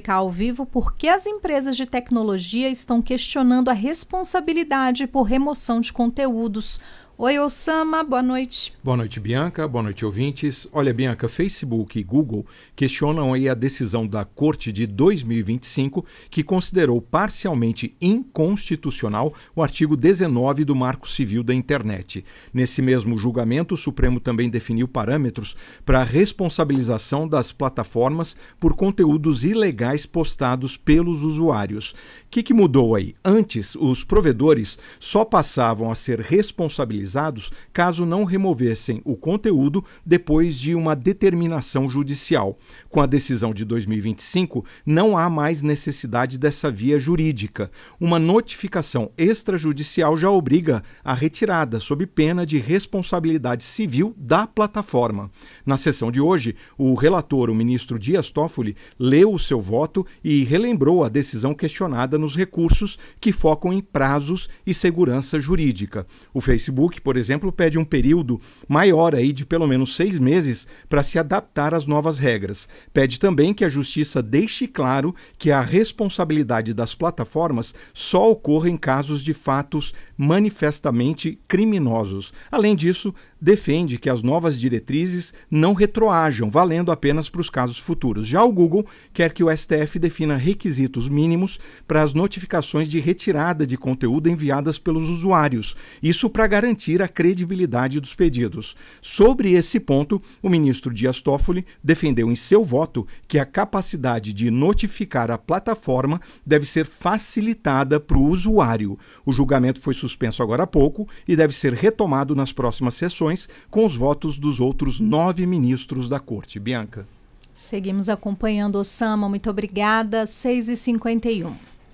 explicar ao vivo por que as empresas de tecnologia estão questionando a responsabilidade por remoção de conteúdos. Oi, Osama, boa noite. Boa noite, Bianca. Boa noite, ouvintes. Olha, Bianca, Facebook e Google questionam aí a decisão da Corte de 2025 que considerou parcialmente inconstitucional o artigo 19 do Marco Civil da Internet. Nesse mesmo julgamento, o Supremo também definiu parâmetros para a responsabilização das plataformas por conteúdos ilegais postados pelos usuários. O que mudou aí? Antes, os provedores só passavam a ser responsabilizados caso não removessem o conteúdo depois de uma determinação judicial. Com a decisão de 2025, não há mais necessidade dessa via jurídica. Uma notificação extrajudicial já obriga a retirada, sob pena de responsabilidade civil da plataforma. Na sessão de hoje, o relator, o ministro Dias Toffoli, leu o seu voto e relembrou a decisão questionada nos recursos que focam em prazos e segurança jurídica. O Facebook, por exemplo, pede um período maior aí de pelo menos 6 meses para se adaptar às novas regras. Pede também que a Justiça deixe claro que a responsabilidade das plataformas só ocorra em casos de fatos manifestamente criminosos. Além disso, defende que as novas diretrizes não retroajam, valendo apenas para os casos futuros. Já o Google quer que o STF defina requisitos mínimos para as notificações de retirada de conteúdo enviadas pelos usuários. Isso para garantir a credibilidade dos pedidos. Sobre esse ponto, o ministro Dias Toffoli defendeu em seu voto que a capacidade de notificar a plataforma deve ser facilitada para o usuário. O julgamento foi suspenso agora há pouco e deve ser retomado nas próximas sessões com os votos dos outros 9 ministros da Corte. Bianca. Seguimos acompanhando, Osama. Muito obrigada. 6h51.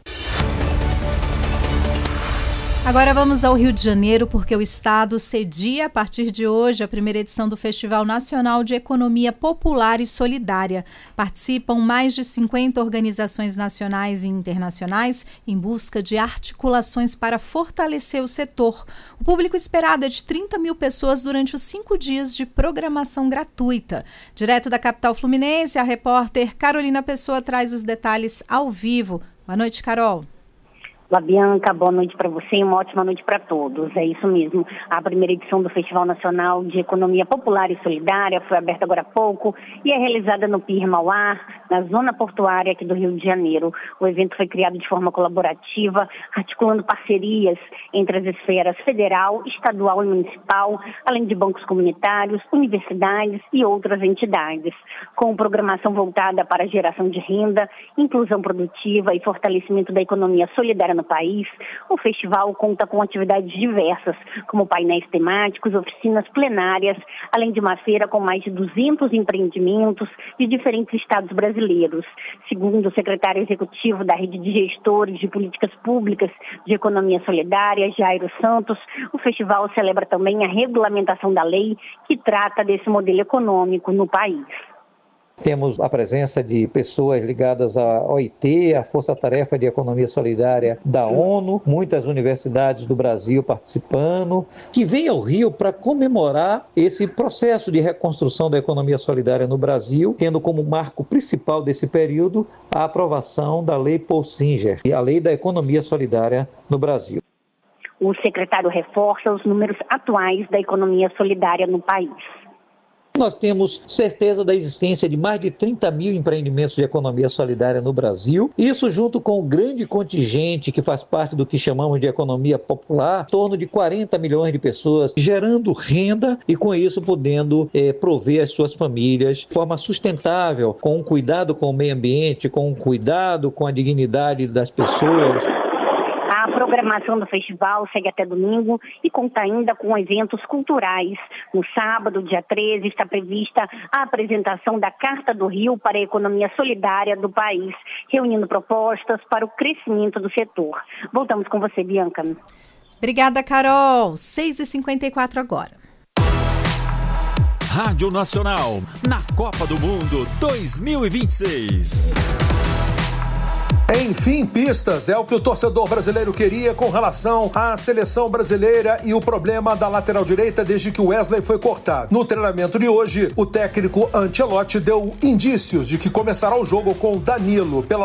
Agora vamos ao Rio de Janeiro, porque o Estado cedia, a partir de hoje, a primeira edição do Festival Nacional de Economia Popular e Solidária. Participam mais de 50 organizações nacionais e internacionais em busca de articulações para fortalecer o setor. O público esperado é de 30 mil pessoas durante os 5 dias de programação gratuita. Direto da capital fluminense, a repórter Carolina Pessoa traz os detalhes ao vivo. Boa noite, Carol. Olá, Bianca, boa noite para você e uma ótima noite para todos. É isso mesmo, a primeira edição do Festival Nacional de Economia Popular e Solidária foi aberta agora há pouco e é realizada no Pier Mauá, na zona portuária aqui do Rio de Janeiro. O evento foi criado de forma colaborativa, articulando parcerias entre as esferas federal, estadual e municipal, além de bancos comunitários, universidades e outras entidades. Com programação voltada para a geração de renda, inclusão produtiva e fortalecimento da economia solidária no país, o festival conta com atividades diversas, como painéis temáticos, oficinas plenárias, além de uma feira com mais de 200 empreendimentos de diferentes estados brasileiros. Segundo o secretário executivo da Rede de Gestores de Políticas Públicas de Economia Solidária, Jairo Santos, o festival celebra também a regulamentação da lei que trata desse modelo econômico no país. Temos a presença de pessoas ligadas à OIT, a Força Tarefa de Economia Solidária da ONU, muitas universidades do Brasil participando, que vem ao Rio para comemorar esse processo de reconstrução da economia solidária no Brasil, tendo como marco principal desse período a aprovação da Lei Paul Singer, a Lei da Economia Solidária no Brasil. O secretário reforça os números atuais da economia solidária no país. Nós temos certeza da existência de mais de 30 mil empreendimentos de economia solidária no Brasil. Isso junto com o grande contingente que faz parte do que chamamos de economia popular, em torno de 40 milhões de pessoas gerando renda e com isso podendo prover as suas famílias de forma sustentável, com um cuidado com o meio ambiente, com um cuidado com a dignidade das pessoas. A programação do festival segue até domingo e conta ainda com eventos culturais. No sábado, dia 13, está prevista a apresentação da Carta do Rio para a Economia Solidária do país, reunindo propostas para o crescimento do setor. Voltamos com você, Bianca. Obrigada, Carol. 6h54 agora. Rádio Nacional, na Copa do Mundo 2026. Enfim, pistas, é o que o torcedor brasileiro queria com relação à seleção brasileira e o problema da lateral direita desde que o Wesley foi cortado. No treinamento de hoje, o técnico Ancelotti deu indícios de que começará o jogo com Danilo pela